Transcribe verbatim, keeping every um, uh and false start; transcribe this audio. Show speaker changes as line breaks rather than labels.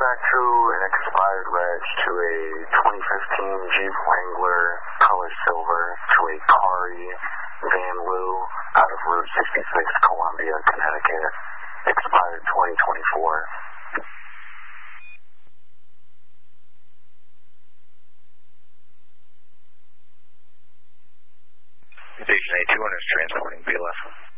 back through an expired reg to a twenty fifteen Jeep Wrangler, color silver, to a Kari Van Loo out of Route sixty-six, Columbia, Connecticut, expired twenty twenty-four.
Station A two one is transporting B L S.